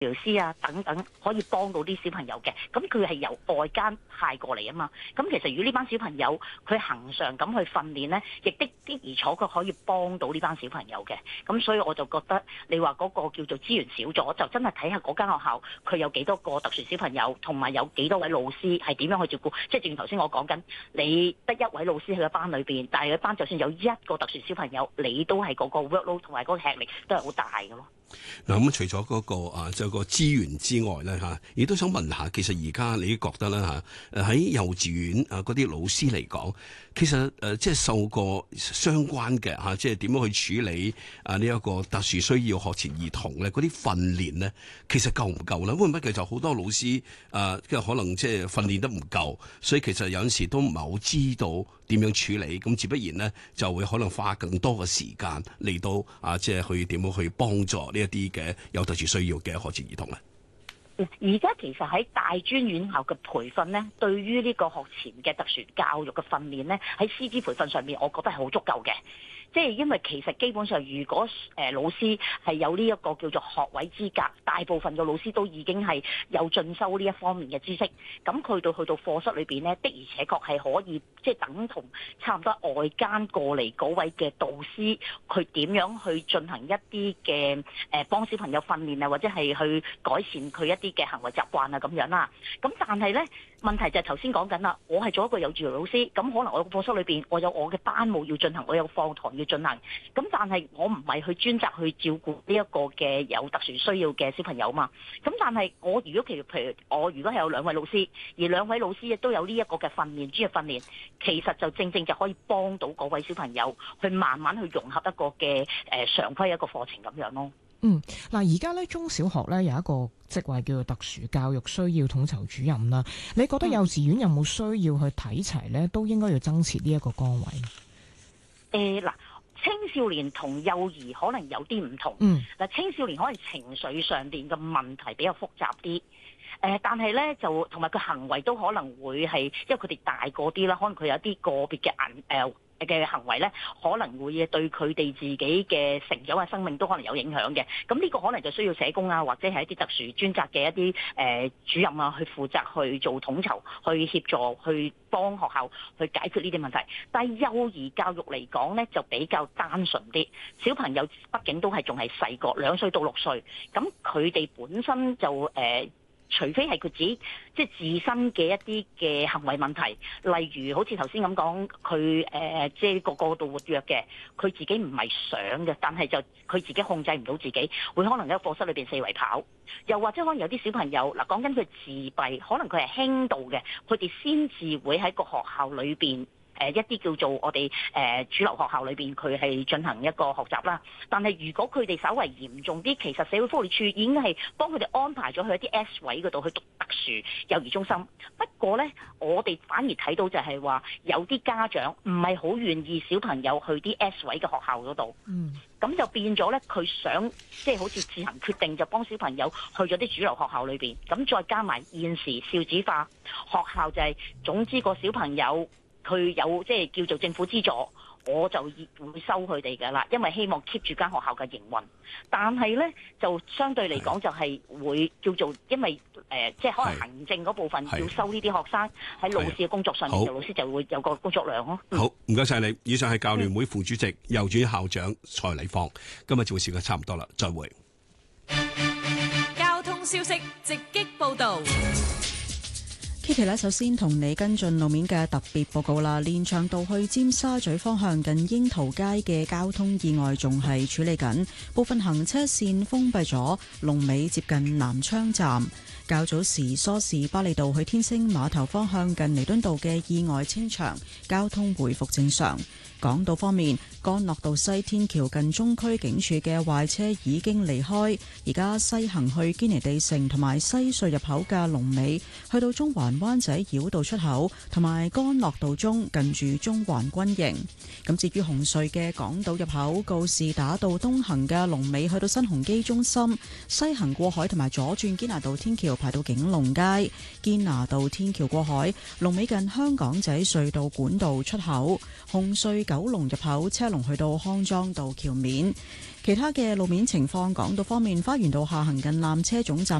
療師啊等等可以幫到啲小朋友嘅，咁佢係由外間派過嚟啊嘛。咁其實如果呢班小朋友佢恆常咁去訓練呢，亦的而且確可以幫到呢班小朋友嘅。咁所以我就覺得你話嗰個叫做資源少咗，就真係睇下嗰間學校佢有幾多個特殊小朋友，同埋有幾多位老師係點樣去照顧。即係正如頭先我講緊，你得一位老師喺個班裏邊，但係個班就算有一個特殊小朋友，你都係嗰個 workload 同埋嗰個吃力都係好大嘅咯。 嗱，咁除咗嗰個就個資源之外咧嚇，亦都想問下，其實而家你覺得咧嚇，喺幼稚園嗰啲老師嚟講，其實即係受過相關嘅嚇，即係點樣去處理呢一個特殊需要學前兒童咧嗰啲訓練咧，其實夠唔夠咧？會唔會其實好多老師即係可能即係訓練得唔夠，所以其實有陣時都唔係好知道點樣處理，咁自不然呢，就會可能花更多嘅時間嚟到即係去點樣去幫助呢一啲嘅有特殊需要嘅學前兒童咧。 而家其實喺大專院校嘅培訓呢，對於呢個學前嘅特殊教育嘅訓練呢，喺師資培訓上面，我覺得係好足夠嘅。即係因為其實基本上，如果老師係有呢一個叫做學位資格，大部分嘅老師都已經係有進修呢一方面嘅知識。咁去到課室裏邊呢，的而且確係可以即係等同差唔多外間過嚟嗰位嘅導師，佢點樣去進行一啲嘅幫小朋友訓練啊，或者係去改善佢一啲嘅行為習慣啊咁樣啦。咁但係呢，問題就係頭先講緊啦，我係做一個幼稚園老師，咁可能我個課室裏邊我有我嘅班務要進行，我有課堂要進行，咁但係我唔係去專責去照顧呢一個嘅有特殊需要嘅小朋友嘛。咁但係我如果譬如我如果係有兩位老師，而兩位老師亦都有呢一個嘅訓練專業訓練，其實就正正就可以幫到嗰位小朋友去慢慢去融合一個嘅常規一個課程咁樣咯。 嗱，而家咧中小學咧有一個職位叫做特殊教育需要統籌主任啦。你覺得幼稚園有冇需要去睇齊咧？都應該要增設呢一個崗位。 嗱，青少年同幼兒可能有啲唔同。嗱，青少年可能情緒上邊嘅問題比較複雜啲。但係咧就同埋佢行為都可能會係，因為佢哋大個啲啦，可能佢有啲個別嘅行為咧，可能會對佢哋自己嘅成長嘅生命都可能有影響嘅。咁呢個可能就需要社工啊，或者係一啲特殊專責嘅一啲主任啊，去負責去做統籌，去協助，去幫學校去解決呢啲問題。但係幼兒教育嚟講咧，就比較單純啲。小朋友畢竟都係仲係細個，2歲到6歲，咁佢哋本身就除非係佢自己即係自身嘅一啲嘅行為問題，例如好似頭先咁講，佢即係個過度活躍嘅，佢自己唔係想嘅，但係就佢自己控制唔到自己，會可能喺課室裏邊四圍跑，又或者可能有啲小朋友嗱，講緊佢自閉，可能佢係輕度嘅，佢哋先至會喺個學校裏邊。一啲叫做我哋主流學校裏邊，佢係進行一個學習啦。但係如果佢哋稍為嚴重啲，其實社會福利署已經係幫佢哋安排咗去一啲 S 位嗰度去讀特殊幼兒中心。不過呢，我哋反而睇到就係話有啲家長唔係好願意小朋友去啲 S 位嘅學校嗰度。咁就變咗呢，佢想即係好似自行決定，就幫小朋友去咗啲主流學校裏邊。咁再加埋現時少子化學校就係總之個小朋友。佢有即係叫做政府資助，我就會收佢哋㗎啦，因為希望 keep 住間學校嘅營運。但係呢，就相對嚟講就係會叫做，因為即係可能行政嗰部分要收呢啲學生喺老師嘅工作上面，就老師就會有個工作量咯。 好，唔該晒你。以上係教聯會副主席、幼稚園校長蔡麗芳。今日節目時間差唔多啦，再會。 交通消息直擊報導。 Kitty 咧，首先同你跟進路面嘅特別報告啦。連翔道去尖沙咀方向近櫻桃街嘅交通意外仲係處理緊，部分行車線封閉咗，龍尾接近南昌站。較早時梳士巴利道去天星碼頭方向近彌敦道嘅意外清場，交通回復正常。港島方面，干諾道西天橋近中區警署嘅壞車已經離開，而家西行去堅尼地城同埋西隧入口嘅龍尾去到中環灣仔繞道出口同埋干諾道中近住中環軍營。咁至於紅隧嘅港島入口告士打道東行嘅龍尾去到新鴻基中心，西行過海同埋左轉堅拿道天橋排到景隆街，堅拿道天橋過海龍尾近香港仔隧道管道出口，紅隧九龍入口車龍去到康莊道橋面。其他嘅路面情況，港島方面，花園道下行近纜車總站